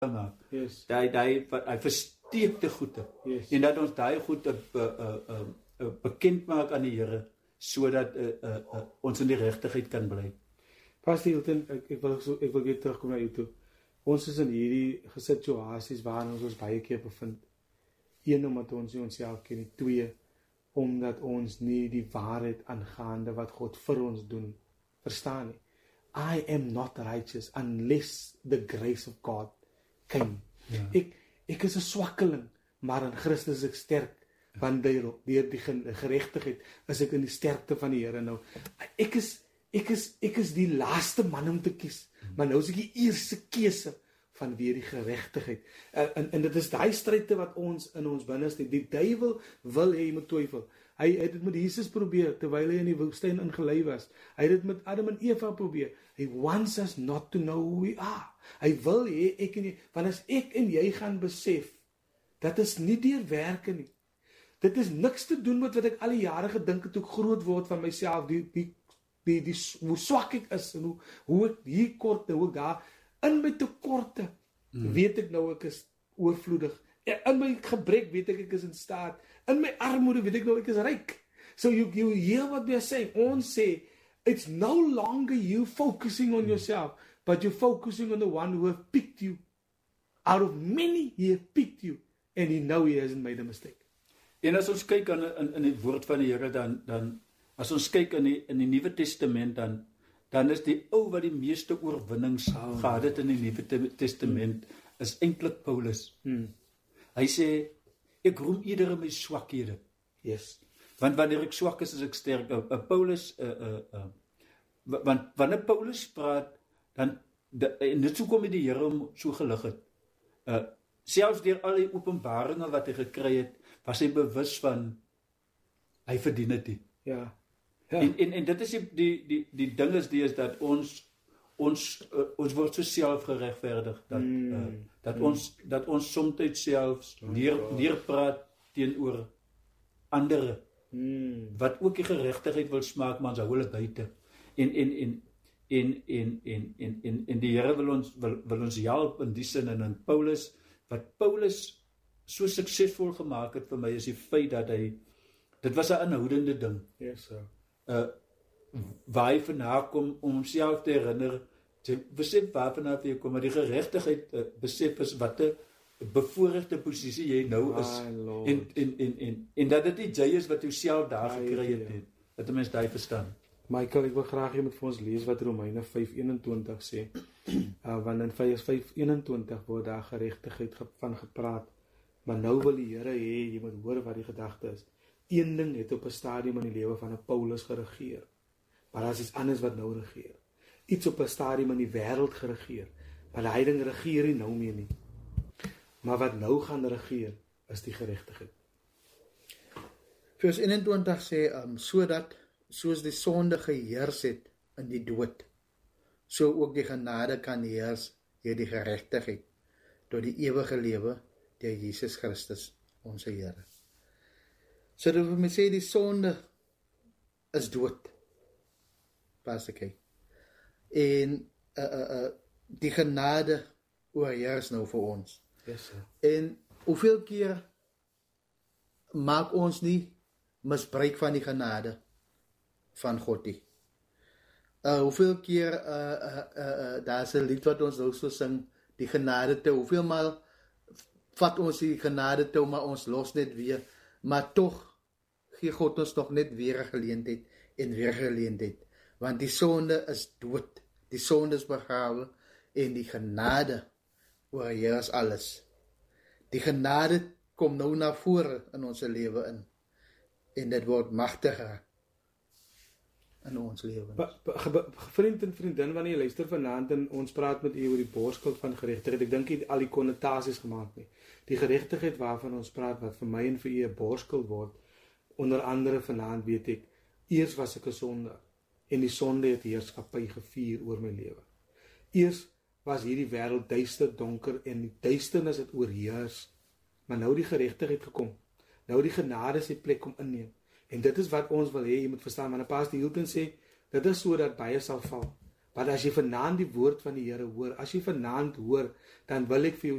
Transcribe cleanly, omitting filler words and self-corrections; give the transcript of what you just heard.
maak. Yes. Hy versteekte goede. Yes. En dat ons daai goede bekend maak aan die Here, sodat ons in die regtigheid kan bly. Pastor Hilton, ek wil weer terugkom na u toe. Ons is in hierdie situasies waarin ons baie keer bevind. 1, omdat ons nie onsself ken nie. 2, omdat ons nie die waarheid aangaande wat God vir ons doen, verstaan nie. I am not righteous unless the grace of God came. Ja. Ek is 'n swakkeling, maar in Christus is ek sterk, want deur die geregtigheid is ek in die sterkte van die Here nou. Ek is die laaste man om te kies, maar nou is ek die eerste keuse vanweer die geregtigheid. En dit is daai stryd wat ons in ons binneste, die duiwel wil hê jy moet twyfel. Hy het dit met Jesus probeer, terwyl hy in die woestyn ingelei was. Hy het dit met Adam en Eva probeer. He wants us not to know who we are. Hy wil hê ek en jy, want as ek en jy gaan besef, dat is nie deur werke nie. Dit is niks te doen met wat ek al die jare gedink het toe ek groot word van myself, hoe swak ek is, en hoe ek hier kort, hoe ek daar, in my tekorte, weet ek nou ek is oorvloedig. In my gebrek weet ek is in staat. In my armoede weet ek nou ek is ryk. So you hear what we are saying. Ons sê, it's no longer you focusing on yourself, but you're focusing on the one who have picked you. Out of many, he have picked you. And he know he hasn't made a mistake. En as ons kyk in die woord van die Here, dan as ons kyk in die Nuwe Testament, dan is die ou wat die meeste oorwinnings gehad het in die Nuwe Testament, is eintlik Paulus. Hy sê, ek roem iedere my swakhede. Yes. Want wanneer ek swak is ek sterk. Paulus, want wanneer Paulus praat, en dit so kom die Here om so gelig het. Selfs deur al die openbaringe wat hy gekry het, was hy bewus van, hy verdien dit nie. Ja. En dit is die ding is dat ons word so selfgeregverdig, dat ons soms selfs neerpraat teenoor ander, wat ook die geregtigheid wil smaak, maar ons hou hulle buite. En die Here wil ons help in die sin, en in Paulus, wat Paulus so suksesvol gemaak het vir my, is die feit dat dit was 'n inhoudende ding. Yes, sir. Waar hy vandaan kom om homself te herinner, te besef waar vandaan hy kom, maar die geregtigheid besef is wat 'n bevoorregte posisie jy nou is, en dat dit nie jy is wat jouself daar gekry het, dat 'n mens daai verstaan. Michael, ek wil graag jy moet vir ons lees wat Romeine 5:21 sê, want in 5:21 word daar geregtigheid van gepraat, maar nou wil die Here hê, jy moet hoor wat die gedagte is. Een ding het op 'n stadium in die lewe van 'n Paulus geregeer, maar daar is iets anders wat nou regeer. Iets op 'n stadium in die wêreld geregeer, maar die ding regeer nie nou meer nie. Maar wat nou gaan regeer, is die geregtigheid. Vers 21 sê, sodat, soos die sonde geheers het in die dood, so ook die genade kan heers deur die geregtigheid, tot die ewige lewe, deur Jesus Christus, ons Here. So dat we sê, die sonde is dood. Pas ek. En die genade oorheers nou vir ons. Yes, sir. En hoeveel keer maak ons nie misbruik van die genade van God nie? Hoeveel keer daar is 'n lied wat ons nou so sing, die genade toe, hoeveel maal vat ons die genade toe, maar ons los net weer, maar tog gee God ons nog net weer 'n geleentheid en weer 'n geleentheid, want die sonde is dood, die sonde is begrawe, en die genade oorheers alles. Die genade kom nou na vore in ons lewe in, en dit word magtiger in ons lewens. Vriend en vriendin, wanneer jy luister vanaand en ons praat met u oor die borskuld van geregtigheid, ek dink nie al die konnotasies gemaak nie. Die geregtigheid waarvan ons praat, wat vir my en vir u 'n borskuld word, onder andere vanaand weet ek, eers was ek 'n sondaar, en die sonde het heerskappy gevier oor my lewe. Eers was hierdie wêreld duister, donker, en die duisternis het oorheers, maar nou die geregtigheid gekom, nou die genade sy plek kom inneem, en dit is wat ons wil hê, jy moet verstaan, maar Pastor Hilton sê, dit is so dat baie sal val, Maar as jy vanaand die woord van die Here hoor, as jy vanaand hoor, dan wil ek vir jou